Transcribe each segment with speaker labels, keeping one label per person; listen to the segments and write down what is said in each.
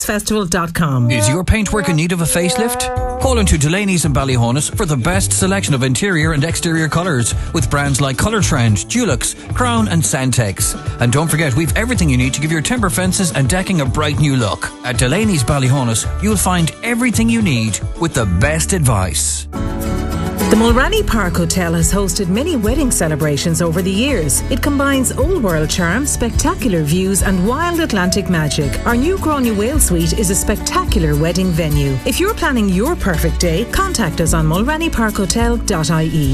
Speaker 1: Festival.com.
Speaker 2: Is your paintwork in need of a facelift? Call into Delaney's in Ballyhonus for the best selection of interior and exterior colours with brands like Colour Trend, Dulux, Crown and Santex. And don't forget, we've everything you need to give your timber fences and decking a bright new look. At Delaney's Ballyhonus, you'll find everything you need with the best advice.
Speaker 1: The Mulranny Park Hotel has hosted many wedding celebrations over the years. It combines old world charm, spectacular views and wild Atlantic magic. Our new Gráinne Whale Suite is a spectacular wedding venue. If you're planning your perfect day, contact us on mulrannyparkhotel.ie.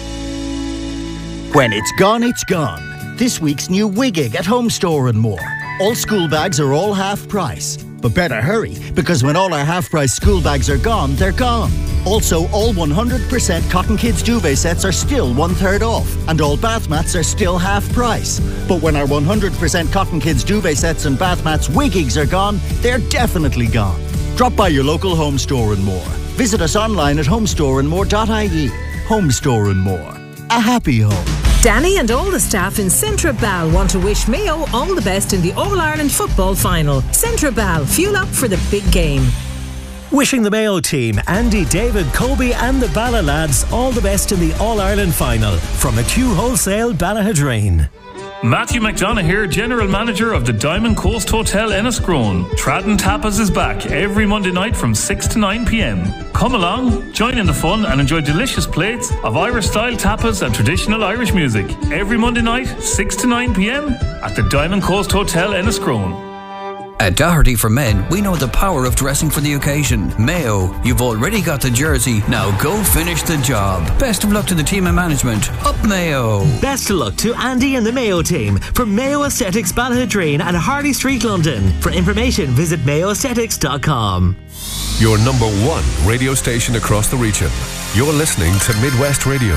Speaker 3: When it's gone, it's gone. This week's new Wiggig at Home Store and More. All school bags are all half price. But better hurry, because when all our half-price school bags are gone, they're gone. Also, all 100% Cotton Kids duvet sets are still 1/3 off, and all bath mats are still half price. But when our 100% Cotton Kids duvet sets and bath mats Wiggigs are gone, they're definitely gone. Drop by your local Home Store and More. Visit us online at homestoreandmore.ie. Home Store and More. A happy home.
Speaker 1: Danny and all the staff in Centra Bal want to wish Mayo all the best in the All-Ireland football final. Centra Bal, fuel up for the big game.
Speaker 4: Wishing the Mayo team, Andy, David, Kobe and the Bala lads all the best in the All-Ireland final. From McHugh Wholesale, Ballahadreen.
Speaker 5: Matthew McDonough here, General Manager of the Diamond Coast Hotel Enniscrone. Tradden Tapas is back every Monday night from 6 to 9 p.m. Come along, join in the fun and enjoy delicious plates of Irish-style tapas and traditional Irish music. Every Monday night, 6 to 9 p.m. at the Diamond Coast Hotel Enniscrone.
Speaker 2: At Doherty for Men, we know the power of dressing for the occasion. Mayo, you've already got the jersey, now go finish the job. Best of luck to the team and management. Up Mayo!
Speaker 4: Best of luck to Andy and the Mayo team from Mayo Aesthetics Ballahadreen and Harley Street, London. For information, visit mayoaesthetics.com.
Speaker 6: Your number one radio station across the region. You're listening to Midwest Radio.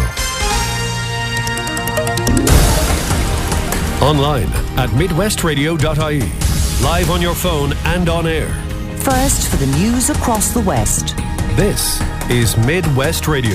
Speaker 6: Online at midwestradio.ie. Live on your phone and on air.
Speaker 7: First for the news across the West.
Speaker 6: This is Midwest Radio.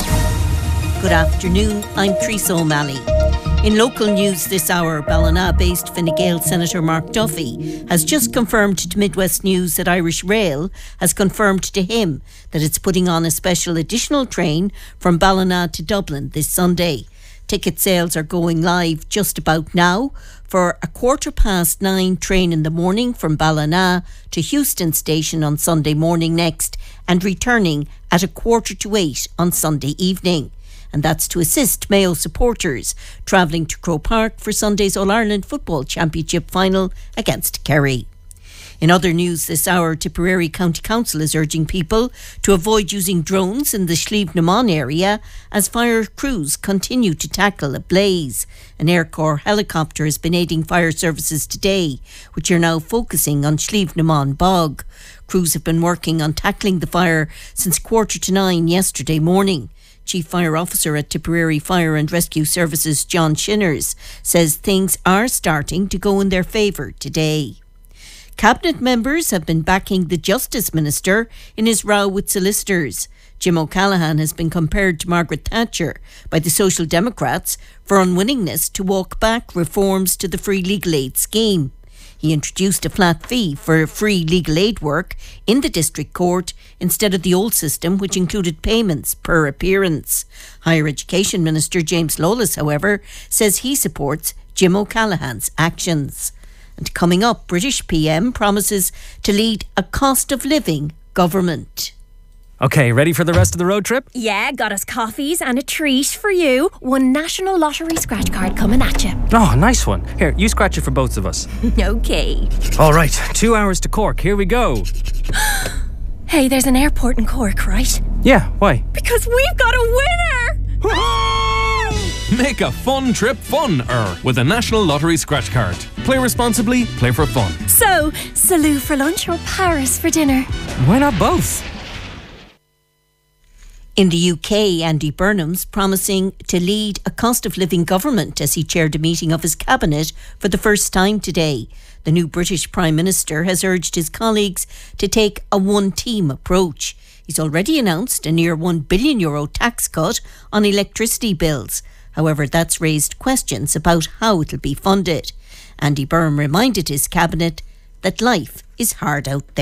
Speaker 8: Good afternoon, I'm Teresa O'Malley. In local news this hour, Ballina-based Fine Gael Senator Mark Duffy has just confirmed to Midwest News that Irish Rail has confirmed to him that it's putting on a special additional train from Ballina to Dublin this Sunday. Ticket sales are going live just about now for a 9:15 train in the morning from Ballina to Houston Station on Sunday morning next and returning at 7:15 on Sunday evening. And that's to assist Mayo supporters travelling to Croke Park for Sunday's All-Ireland Football Championship final against Kerry. In other news this hour, Tipperary County Council is urging people to avoid using drones in the Slieve na Mon area as fire crews continue to tackle a blaze. An Air Corps helicopter has been aiding fire services today, which are now focusing on Slieve na Mon bog. Crews have been working on tackling the fire since 9:15 yesterday morning. Chief Fire Officer at Tipperary Fire and Rescue Services, John Shinners, says things are starting to go in their favour today. Cabinet members have been backing the Justice Minister in his row with solicitors. Jim O'Callaghan has been compared to Margaret Thatcher by the Social Democrats for unwillingness to walk back reforms to the free legal aid scheme. He introduced a flat fee for free legal aid work in the District Court instead of the old system, which included payments per appearance. Higher Education Minister James Lawless, however, says he supports Jim O'Callaghan's actions. And coming up, British PM promises to lead a cost of living government.
Speaker 9: Okay, ready for the rest of the road trip?
Speaker 10: Yeah, got us coffees and a treat for you. One National Lottery scratch card coming at you.
Speaker 9: Oh, nice one. Here, you scratch it for both of us.
Speaker 10: Okay.
Speaker 9: All right, 2 hours to Cork. Here we go.
Speaker 10: Hey, there's an airport in Cork, right?
Speaker 9: Yeah, why?
Speaker 10: Because we've got a winner!
Speaker 11: Make a fun trip fun-er with a National Lottery scratch card. Play responsibly, play for fun.
Speaker 10: So, Salou for lunch or Paris for dinner?
Speaker 9: Why not both?
Speaker 8: In the UK, Andy Burnham's promising to lead a cost of living government as he chaired a meeting of his cabinet for the first time today. The new British Prime Minister has urged his colleagues to take a one-team approach. He's already announced a near €1 billion tax cut on electricity bills. However, that's raised questions about how it'll be funded. Andy Burnham reminded his cabinet that life is hard out there.